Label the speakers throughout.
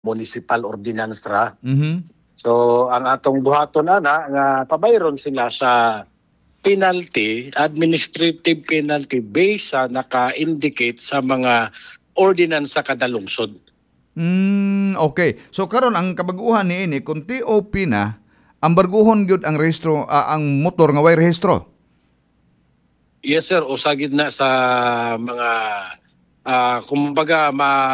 Speaker 1: municipal ordinance ra.
Speaker 2: Mhm.
Speaker 1: So ang atong buhaton ana nga pabayron sila sa penalty, administrative penalty based sa naka-indicate sa mga ordinance sa kada lungsod.
Speaker 2: Okay. So karon ang kabag-uhan niini kung TOP na ambarguhon gyud ang rehistro ang motor nga way rehistro.
Speaker 1: Yes sir, usagid na sa mga kumbaga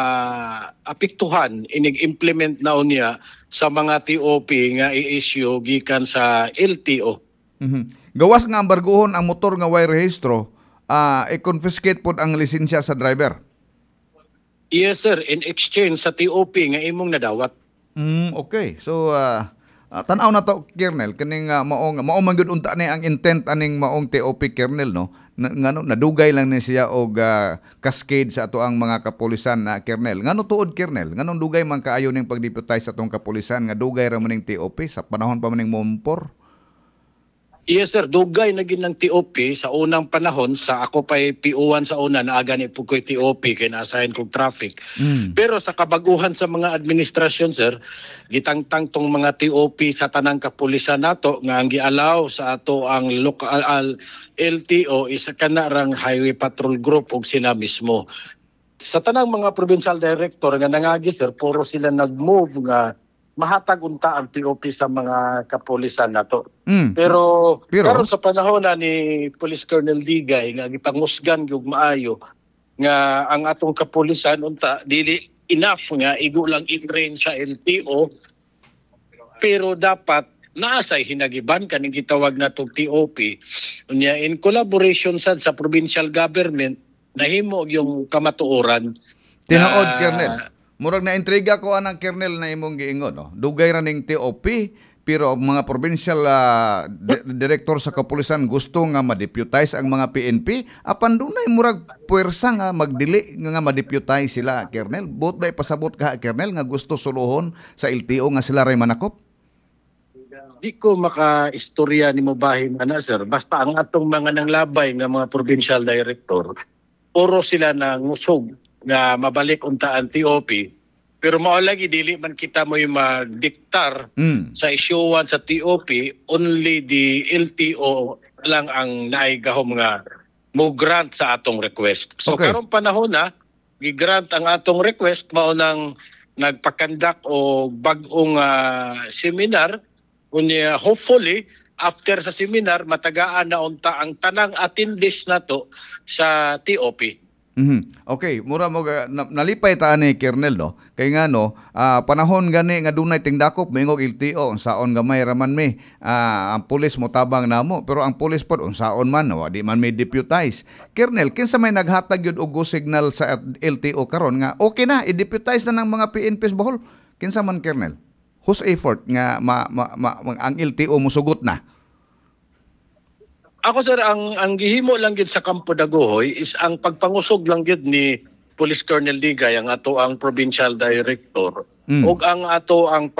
Speaker 1: maapektuhan inig-implement na unya sa mga TOP nga i-issue gikan sa LTO.
Speaker 2: Mhm. Gawas nga ambarguhon ang motor nga way rehistro, i-confiscate pod ang lisensya sa driver.
Speaker 1: Yes sir, in exchange sa TOP nga imong nadawat.
Speaker 2: Okay. So tan-aw na to Kernel kaning mao man gyud unta ni ang intent aning maong TOP Kernel no. Ngano nadugay lang ni siya og cascade sa ato ang mga kapulisan na Kernel. Ngano tuod Kernel? Nganong dugay man kaayo ning pagdeputize sa atong kapulisan nga dugay ra man ning TOP sa panahon pa man ning Mompor?
Speaker 1: Yes sir, dugay na gid ng TOP sa unang panahon sa ako pa'y PO1 sa una naaga ni po ko'y TOP kay na-assign kong traffic. Pero sa kabaguhan sa mga administrasyon sir, gitangtang tong mga TOP sa tanang kapulisan nato nga ang gialaw sa ato ang local LTO is kana rang highway patrol group og sila mismo. Sa tanang mga provincial director nga nangagi sir, puro sila nag-move nga mahatag unta ang TOP sa mga kapulisan nato. Pero karon sa panahon na ni Police Colonel Digay nga gipangusgan gyud maayo nga ang atong kapulisan unta dili enough nga igo lang in-range sa LTO, pero dapat naasay hinagiban kaning gitawag natong TOP unya in collaboration sa provincial government nahimo yung kamatuoran.
Speaker 2: Tinuod Kernel. Murag na intriga ko anang Kernel na imong giingon no. Dugay ra ning TOP pero ang mga provincial director sa kapulisan gusto nga ma-deputize ang mga PNP apan dunay murag puwersa nga magdili nga ma-deputize sila Kernel. Bot ba pasabot ka Kernel nga gusto suluhon sa LTO nga sila ray manakop?
Speaker 1: Di ko maka-istorya ni mo bahin ana sir, basta ang atong mga nanglabay nga mga provincial director puro sila na ngusog nga mabalik unta ang TOP, pero mao lagi dili man kita mo yung magdiktar sa isyuwan sa TOP, only the LTO lang ang naigahom nga mo grant sa atong request. So karong panahon na gi-grant ang atong request, mao nang nagpakandak o bag-ong seminar unya hopefully after sa seminar matagaan na unta ang tanang attendees nato sa TOP.
Speaker 2: Okay, mura mo nalipay ta ni Kernel no. Kay nga no, panahon gani nga dunay tingdakop mingog LTO unsaon gamay raman mi. Ang pulis mo tabang namo, pero ang pulis pod unsaon man wa di man may deputize. Kernel, kinsa may naghatag gyud og go signal sa LTO karon nga okay na i-deputize na ng mga PNPs Bohol? Kinsa man Kernel? Whose effort nga ang LTO musugot na?
Speaker 1: Ako sir, ang gihimo lang gid sa Campo Daguhoy is ang pagpangusog lang gid ni Police Colonel Digay ang ato ang provincial director ug ang ato ang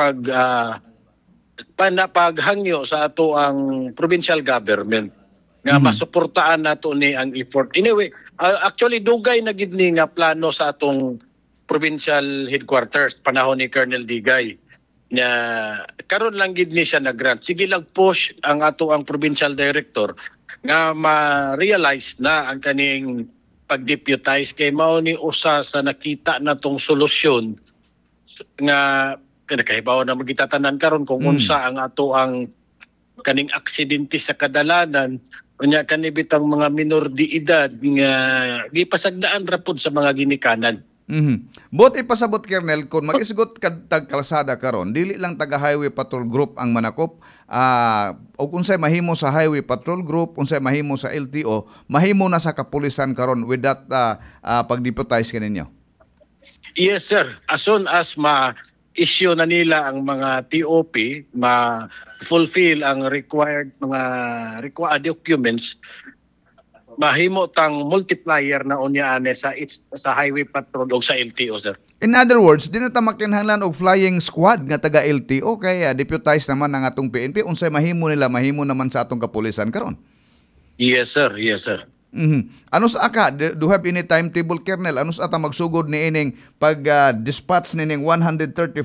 Speaker 1: paghangyo sa ato ang provincial government nga masuportaan nato ni ang effort. Anyway, actually dugay na gid ni nga plano sa atong provincial headquarters panahon ni Colonel Digay. Na karon lang gid ni siya nag-grant. Sige lang push ang ato ang provincial director nga ma-realize na ang kaning pag-deputize kay mao ni usa sa nakita natong solusyon nga kahibaw na magitatanan karon kung unsa ang ato ang kaning aksidente sa kadalanan unya kanibitang mga minor de edad nga gipasagdaan ra pod sa mga ginikanan.
Speaker 2: Bot ipasabot Kernel kung mag-isgot tag kalsada karon dili lang taga highway patrol group ang manakop o unsay mahimo sa highway patrol group unsay mahimo sa LTO mahimo na sa kapulisan karon with that pag-deputize kaninyo.
Speaker 1: Yes sir, as soon as ma-issue na nila ang mga TOP, ma-fulfill ang required mga documents, mahimo tang multiplier na unyane sa highway patrol o sa LTO sir.
Speaker 2: In other words, di na ta makinahanglan og flying squad nga taga LTO kaya deputize naman ang atong PNP unsay mahimo nila mahimo naman sa atong kapulisan karon.
Speaker 1: Yes sir, yes sir.
Speaker 2: Ano sa aka do you have any timetable Kernel? Ano sa ata magsugod ni ining pag dispatch nining 135